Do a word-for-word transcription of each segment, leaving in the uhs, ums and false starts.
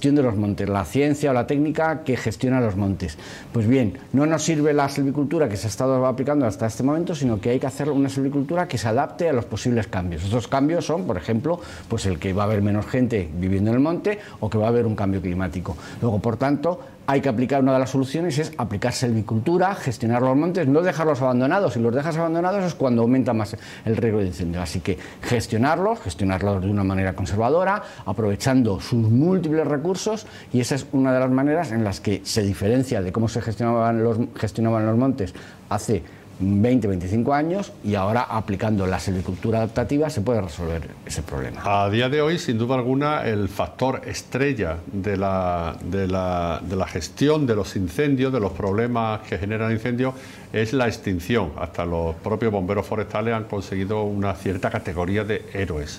gestión de los montes, la ciencia o la técnica que gestiona los montes. Pues bien, no nos sirve la silvicultura que se ha estado aplicando hasta este momento, sino que hay que hacer una silvicultura que se adapte a los posibles cambios. Esos cambios son, por ejemplo, pues el que va a haber menos gente viviendo en el monte o que va a haber un cambio climático. Luego, por tanto, hay que aplicar, una de las soluciones es aplicar silvicultura, gestionar los montes, no dejarlos abandonados. Si los dejas abandonados es cuando aumenta más el riesgo de incendio. Así que gestionarlos, gestionarlos de una manera conservadora, aprovechando sus múltiples recursos, y esa es una de las maneras en las que se diferencia de cómo se gestionaban los, gestionaban los montes hace veinte, veinticinco años, y ahora aplicando la silvicultura adaptativa se puede resolver ese problema. A día de hoy, sin duda alguna, el factor estrella de la, de la, de la gestión de los incendios, de los problemas que generan incendios, es la extinción. Hasta los propios bomberos forestales han conseguido una cierta categoría de héroes.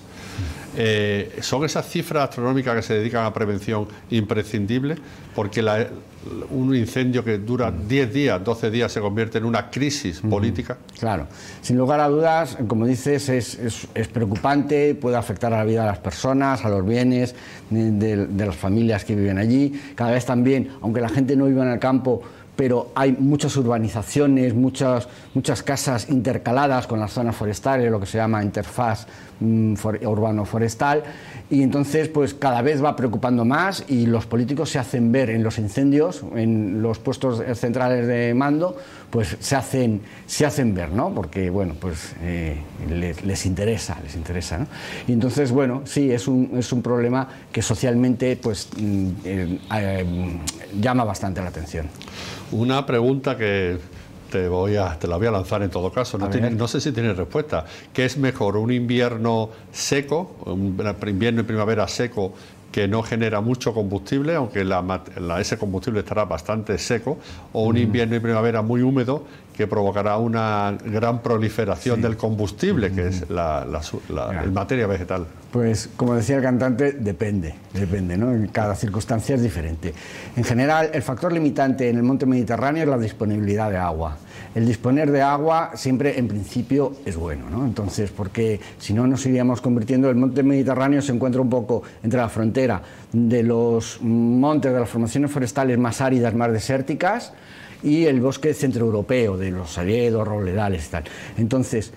Eh, ¿Son esas cifras astronómicas que se dedican a prevención imprescindibles? Porque la, un incendio que dura diez días, doce días, se convierte en una crisis política. Claro, sin lugar a dudas, como dices, es, es, es preocupante, puede afectar a la vida de las personas, a los bienes de, de, de las familias que viven allí. Cada vez también, aunque la gente no viva en el campo, pero hay muchas urbanizaciones, muchas, muchas casas intercaladas con las zonas forestales, lo que se llama interfaz mm, for, urbano-forestal, y entonces pues cada vez va preocupando más, y los políticos se hacen ver en los incendios, en los puestos centrales de mando, pues se hacen, se hacen ver, ¿no? Porque, bueno, pues eh, les, les interesa, les interesa, ¿no? Y entonces, bueno, sí, es un, es un problema que socialmente pues eh, eh, llama bastante la atención. Una pregunta que te voy a, te la voy a lanzar en todo caso, no, tiene, no sé si tiene respuesta. ¿Qué es mejor, un invierno seco, un invierno y primavera seco que no genera mucho combustible, aunque la, la, ese combustible estará bastante seco, o un invierno y primavera muy húmedo que provocará una gran proliferación sí. del combustible, que es la, la, la el materia vegetal? Pues, como decía el cantante, depende, depende, ¿no? En cada circunstancia es diferente. En general, el factor limitante en el monte Mediterráneo es la disponibilidad de agua. El disponer de agua siempre, en principio, es bueno, ¿no? Entonces, porque si no nos iríamos convirtiendo, el monte Mediterráneo se encuentra un poco entre la frontera de los montes, de las formaciones forestales más áridas, más desérticas, y el bosque centroeuropeo, de los hayedos, robledales y tal. Entonces,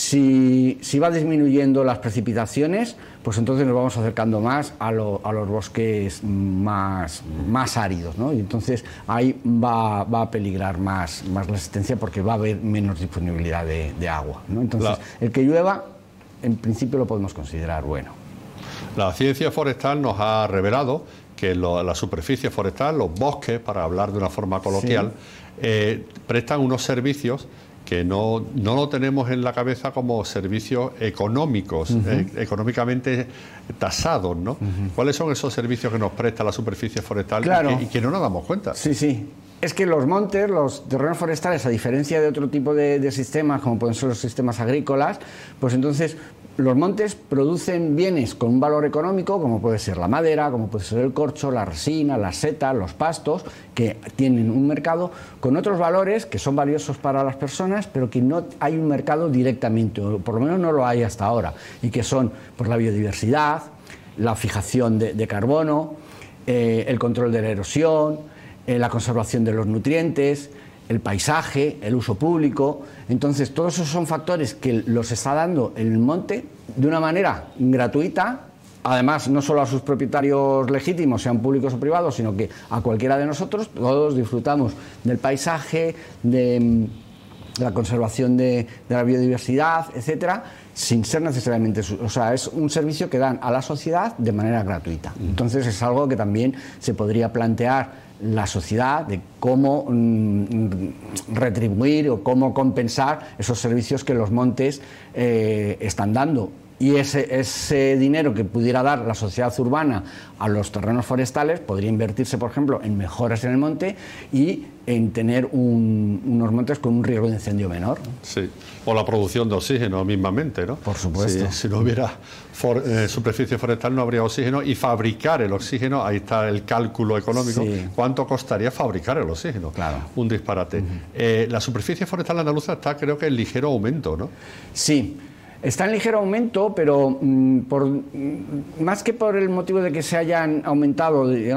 si, si va disminuyendo las precipitaciones, pues entonces nos vamos acercando más a, lo, a los bosques más, más áridos, ¿no? Y entonces ahí va, va a peligrar más, más la existencia, porque va a haber menos disponibilidad de, de agua, ¿no? Entonces, la... el que llueva, en principio lo podemos considerar bueno. La ciencia forestal nos ha revelado que lo, la superficie forestal, los bosques, para hablar de una forma coloquial, sí. eh, prestan unos servicios que no, no lo tenemos en la cabeza como servicios económicos, uh-huh. eh, económicamente tasados, ¿no? Uh-huh. ¿Cuáles son esos servicios que nos presta la superficie forestal claro. y, que, y que no nos damos cuenta? Sí, sí. Es que los montes, los terrenos forestales, a diferencia de otro tipo de, de sistemas, como pueden ser los sistemas agrícolas, pues entonces los montes producen bienes con un valor económico, como puede ser la madera, como puede ser el corcho, la resina, las setas, los pastos, que tienen un mercado con otros valores que son valiosos para las personas, pero que no hay un mercado directamente, o por lo menos no lo hay hasta ahora, y que son pues, la biodiversidad, la fijación de, de carbono, eh, el control de la erosión, eh, la conservación de los nutrientes, el paisaje, el uso público. Entonces, todos esos son factores que los está dando el monte de una manera gratuita, además no solo a sus propietarios legítimos, sean públicos o privados, sino que a cualquiera de nosotros. Todos disfrutamos del paisaje, de la conservación de, de la biodiversidad, etcétera, sin ser necesariamente, o sea, es un servicio que dan a la sociedad de manera gratuita. Entonces es algo que también se podría plantear la sociedad, de cómo mm, retribuir o cómo compensar esos servicios que los montes eh, están dando. Y ese, ese dinero que pudiera dar la sociedad urbana a los terrenos forestales podría invertirse, por ejemplo, en mejoras en el monte y en tener un, unos montes con un riesgo de incendio menor. Sí, o la producción de oxígeno mismamente, ¿no? Por supuesto. Si, si no hubiera for, eh, superficie forestal no habría oxígeno, y fabricar el oxígeno, ahí está el cálculo económico, sí. ¿Cuánto costaría fabricar el oxígeno? Claro. Un disparate. Uh-huh. eh, la superficie forestal andaluza está, creo que, en ligero aumento, ¿no? Sí. Está en ligero aumento, pero mmm, por, más que por el motivo de que se hayan aumentado, digamos,